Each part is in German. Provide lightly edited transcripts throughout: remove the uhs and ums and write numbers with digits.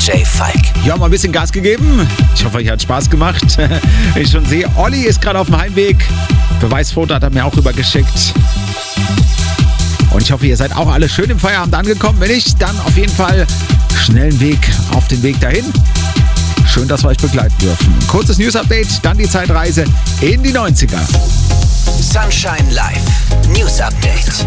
DJ Falk. Ja, mal ein bisschen Gas gegeben. Ich hoffe, euch hat Spaß gemacht. Ich schon sehe, Olli ist gerade auf dem Heimweg. Beweisfoto hat er mir auch rübergeschickt. Und ich hoffe, ihr seid auch alle schön im Feierabend angekommen. Wenn nicht, dann auf jeden Fall schnellen Weg auf den Weg dahin. Schön, dass wir euch begleiten dürfen. Ein kurzes News-Update, dann die Zeitreise in die 90er. Sunshine Live. News Update.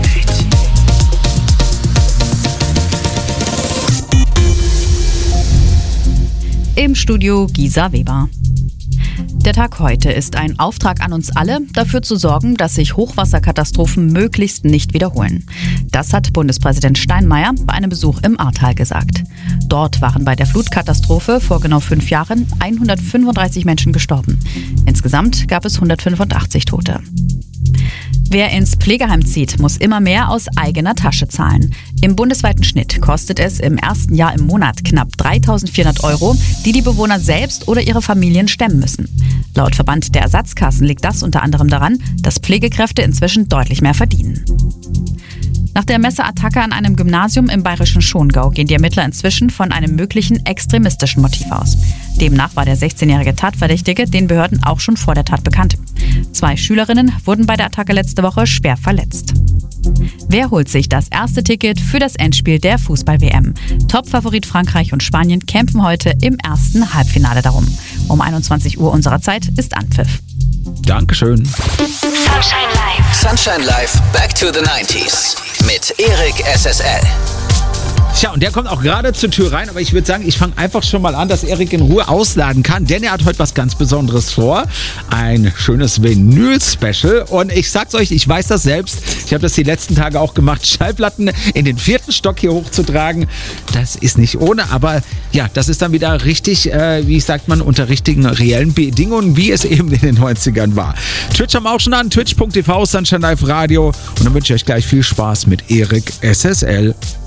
Im Studio Gisa Weber. Der Tag heute ist ein Auftrag an uns alle, dafür zu sorgen, dass sich Hochwasserkatastrophen möglichst nicht wiederholen. Das hat Bundespräsident Steinmeier bei einem Besuch im Ahrtal gesagt. Dort waren bei der Flutkatastrophe vor genau 5 Jahren 135 Menschen gestorben. Insgesamt gab es 185 Tote. Wer ins Pflegeheim zieht, muss immer mehr aus eigener Tasche zahlen. Im bundesweiten Schnitt kostet es im ersten Jahr im Monat knapp 3.400 €, die die Bewohner selbst oder ihre Familien stemmen müssen. Laut Verband der Ersatzkassen liegt das unter anderem daran, dass Pflegekräfte inzwischen deutlich mehr verdienen. Nach der Messerattacke an einem Gymnasium im bayerischen Schongau gehen die Ermittler inzwischen von einem möglichen extremistischen Motiv aus. Demnach war der 16-jährige Tatverdächtige den Behörden auch schon vor der Tat bekannt. 2 Schülerinnen wurden bei der Attacke letzte Woche schwer verletzt. Wer holt sich das erste Ticket für das Endspiel der Fußball-WM? Top-Favorit Frankreich und Spanien kämpfen heute im ersten Halbfinale darum. Um 21 Uhr unserer Zeit ist Anpfiff. Dankeschön. Sunshine Live. Sunshine Live. Back to the 90s. Mit Erik SSL. Tja, und der kommt auch gerade zur Tür rein, aber ich würde sagen, ich fange einfach schon mal an, dass Erik in Ruhe ausladen kann, denn er hat heute was ganz Besonderes vor. Ein schönes Vinyl-Special und ich sag's euch, ich weiß das selbst, ich habe das die letzten Tage auch gemacht, Schallplatten in den 4. Stock hier hochzutragen, das ist nicht ohne, aber ja, das ist dann wieder richtig, wie sagt man, unter richtigen, reellen Bedingungen, wie es eben in den 90ern war. Twitch haben wir auch schon an, twitch.tv, Sunshine Live Radio und dann wünsche ich euch gleich viel Spaß mit Erik SSL.